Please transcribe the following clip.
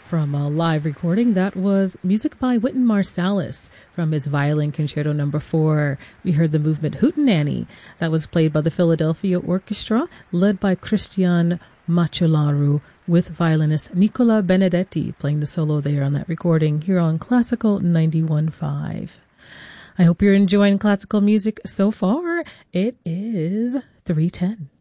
From a live recording, that was music by Wynton Marsalis from his Violin Concerto No. 4. We heard the movement Hootenanny. That was played by the Philadelphia Orchestra, led by Christian Machularu, with violinist Nicola Benedetti playing the solo there on that recording here on Classical 91.5. I hope you're enjoying classical music so far. It is 3:10.